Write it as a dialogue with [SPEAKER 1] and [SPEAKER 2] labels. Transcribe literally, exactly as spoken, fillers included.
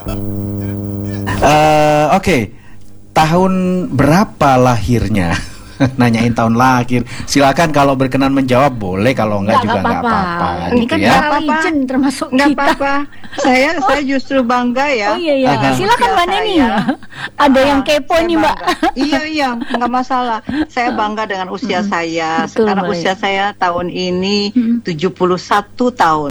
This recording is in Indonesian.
[SPEAKER 1] Uh, Oke, okay. Tahun berapa lahirnya? Nanyain tahun lahir. Silakan kalau berkenan menjawab boleh, kalau enggak, enggak juga enggak apa-apa.
[SPEAKER 2] Ini
[SPEAKER 1] gitu
[SPEAKER 2] kan
[SPEAKER 1] ya.
[SPEAKER 2] para legend termasuk
[SPEAKER 3] Nggak
[SPEAKER 2] kita.
[SPEAKER 3] apa-apa. Saya oh. saya justru bangga ya.
[SPEAKER 2] Oh iya iya.
[SPEAKER 1] Aha.
[SPEAKER 2] Silakan Mbak Neni. Ada yang kepo
[SPEAKER 3] Saya
[SPEAKER 2] nih Mbak.
[SPEAKER 3] bangga. Iya iya, nggak masalah. Saya bangga dengan usia saya.
[SPEAKER 2] Betul,
[SPEAKER 3] Sekarang
[SPEAKER 2] Mbak.
[SPEAKER 3] usia saya tahun ini tujuh puluh satu tahun.